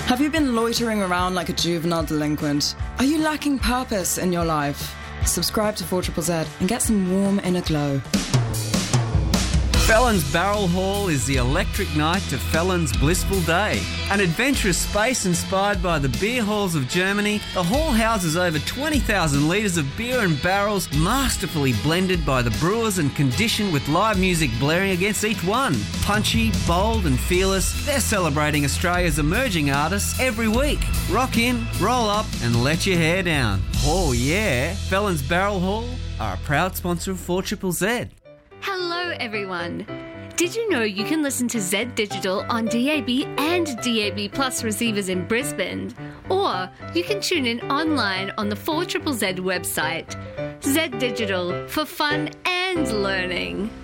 Have you been loitering around like a juvenile delinquent? Are you lacking purpose in your life? Subscribe to 4ZZZ and get some warm inner glow. Felons Barrel Hall is the electric night to Felons' blissful day. An adventurous space inspired by the beer halls of Germany, the hall houses over 20,000 litres of beer in barrels masterfully blended by the brewers and conditioned with live music blaring against each one. Punchy, bold and fearless, they're celebrating Australia's emerging artists every week. Rock in, roll up and let your hair down. Oh yeah, Felons Barrel Hall are a proud sponsor of 4ZZZ. Hello everyone! Did you know you can listen to Z Digital on DAB and DAB Plus receivers in Brisbane? Or you can tune in online on the 4ZZZ website. Z Digital, for fun and learning.